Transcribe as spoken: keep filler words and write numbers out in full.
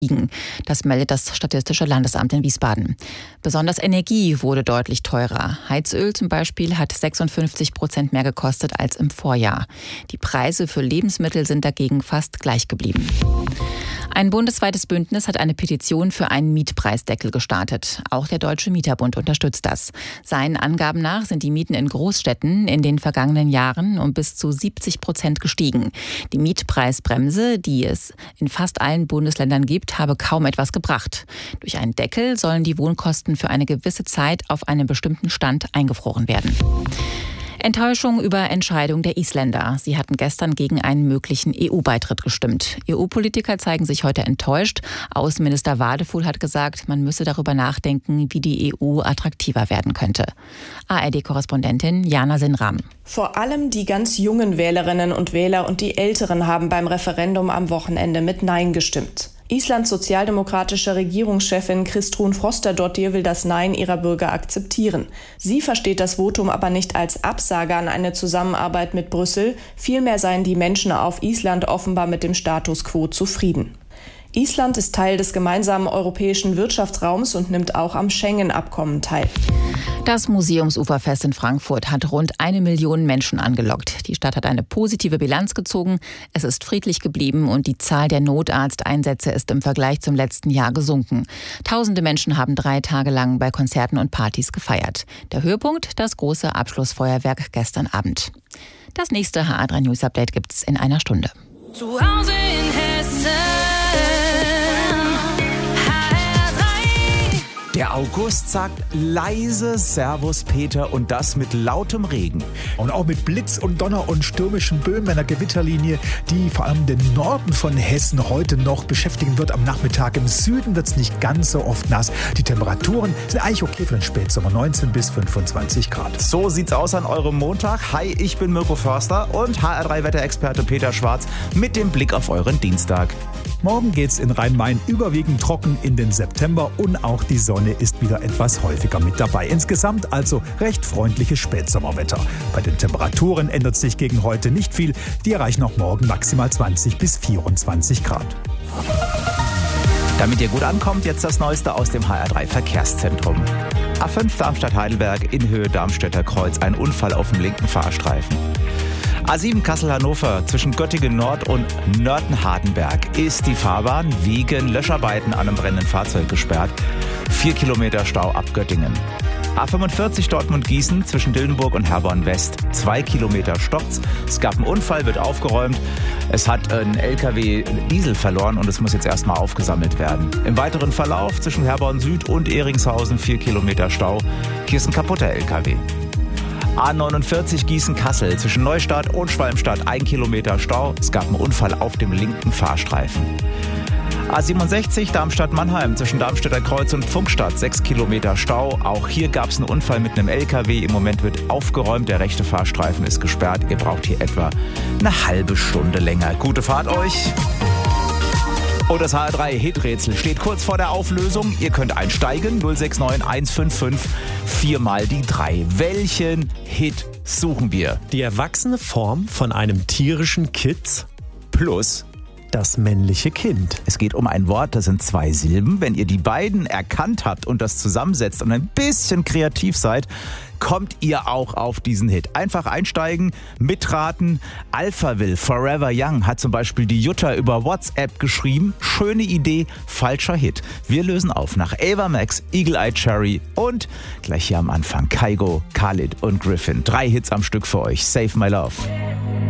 Das meldet das Statistische Landesamt in Wiesbaden. Besonders Energie wurde deutlich teurer. Heizöl zum Beispiel hat sechsundfünfzig Prozent mehr gekostet als im Vorjahr. Die Preise für Lebensmittel sind dagegen fast gleich geblieben. Ein bundesweites Bündnis hat eine Petition für einen Mietpreisdeckel gestartet. Auch der Deutsche Mieterbund unterstützt das. Seinen Angaben nach sind die Mieten in Großstädten in den vergangenen Jahren um bis zu siebzig Prozent gestiegen. Die Mietpreisbremse, die es in fast allen Bundesländern gibt, habe kaum etwas gebracht. Durch einen Deckel sollen die Wohnkosten für eine gewisse Zeit auf einem bestimmten Stand eingefroren werden. Enttäuschung über Entscheidung der Isländer. Sie hatten gestern gegen einen möglichen E U-Beitritt gestimmt. E U-Politiker zeigen sich heute enttäuscht. Außenminister Wadefuhl hat gesagt, man müsse darüber nachdenken, wie die E U attraktiver werden könnte. A R D-Korrespondentin Jana Sinram. Vor allem die ganz jungen Wählerinnen und Wähler und die Älteren haben beim Referendum am Wochenende mit Nein gestimmt. Islands sozialdemokratische Regierungschefin Kristrún Frostadóttir will das Nein ihrer Bürger akzeptieren. Sie versteht das Votum aber nicht als Absage an eine Zusammenarbeit mit Brüssel. Vielmehr seien die Menschen auf Island offenbar mit dem Status quo zufrieden. Island ist Teil des gemeinsamen europäischen Wirtschaftsraums und nimmt auch am Schengen-Abkommen teil. Das Museumsuferfest in Frankfurt hat rund eine Million Menschen angelockt. Die Stadt hat eine positive Bilanz gezogen. Es ist friedlich geblieben und die Zahl der Notarzteinsätze ist im Vergleich zum letzten Jahr gesunken. Tausende Menschen haben drei Tage lang bei Konzerten und Partys gefeiert. Der Höhepunkt, das große Abschlussfeuerwerk gestern Abend. Das nächste H A drei News Update gibt's in einer Stunde. Zu Hause in Hessen. Der August sagt leise Servus Peter und das mit lautem Regen. Und auch mit Blitz und Donner und stürmischen Böen einer Gewitterlinie, die vor allem den Norden von Hessen heute noch beschäftigen wird. Am Nachmittag im Süden wird es nicht ganz so oft nass. Die Temperaturen sind eigentlich okay für den Spätsommer, neunzehn bis fünfundzwanzig Grad. So sieht's aus an eurem Montag. Hi, ich bin Mirko Förster und H R drei Wetterexperte Peter Schwarz mit dem Blick auf euren Dienstag. Morgen geht's in Rhein-Main überwiegend trocken in den September und auch die Sonne ist wieder etwas häufiger mit dabei. Insgesamt also recht freundliches Spätsommerwetter. Bei den Temperaturen ändert sich gegen heute nicht viel. Die erreichen auch morgen maximal zwanzig bis vierundzwanzig Grad. Damit ihr gut ankommt, jetzt das Neueste aus dem H R drei Verkehrszentrum. A fünf Darmstadt-Heidelberg in Höhe Darmstädter Kreuz, ein Unfall auf dem linken Fahrstreifen. A sieben Kassel-Hannover zwischen Göttingen Nord und Nörten-Hardenberg ist die Fahrbahn wegen Löscharbeiten an einem brennenden Fahrzeug gesperrt. Vier Kilometer Stau ab Göttingen. A fünfundvierzig Dortmund-Gießen zwischen Dillenburg und Herborn West. Zwei Kilometer stockt's. Es gab einen Unfall, wird aufgeräumt. Es hat ein L K W Diesel verloren und es muss jetzt erstmal aufgesammelt werden. Im weiteren Verlauf zwischen Herborn Süd und Eringshausen vier Kilometer Stau. Hier ist ein kaputter L K W. A neunundvierzig Gießen-Kassel zwischen Neustadt und Schwalmstadt ein Kilometer Stau. Es gab einen Unfall auf dem linken Fahrstreifen. A siebenundsechzig Darmstadt-Mannheim zwischen Darmstädter Kreuz und Pfunkstadt sechs Kilometer Stau. Auch hier gab es einen Unfall mit einem L K W. Im Moment wird aufgeräumt, der rechte Fahrstreifen ist gesperrt. Ihr braucht hier etwa eine halbe Stunde länger. Gute Fahrt euch! Und das H R drei Hiträtsel steht kurz vor der Auflösung. Ihr könnt einsteigen. null sechs neun eins fünf fünf vier mal die drei. Welchen Hit suchen wir? Die erwachsene Form von einem tierischen Kitz Plus das männliche Kind. Es geht um ein Wort, das sind zwei Silben. Wenn ihr die beiden erkannt habt und das zusammensetzt und ein bisschen kreativ seid, kommt ihr auch auf diesen Hit. Einfach einsteigen, mitraten. Alphaville, Forever Young hat zum Beispiel die Jutta über WhatsApp geschrieben. Schöne Idee, falscher Hit. Wir lösen auf nach Ava Max, Eagle Eye Cherry und gleich hier am Anfang Kygo, Khalid und Griffin. Drei Hits am Stück für euch. Save My Love.